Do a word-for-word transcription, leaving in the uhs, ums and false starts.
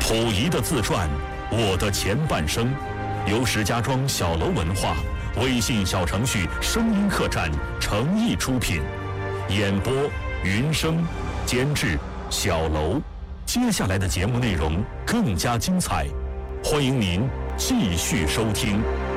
溥仪的自传《我的前半生》，由石家庄小楼文化微信小程序声音客栈诚意出品，演播云生，监制小楼。接下来的节目内容更加精彩，欢迎您继续收听。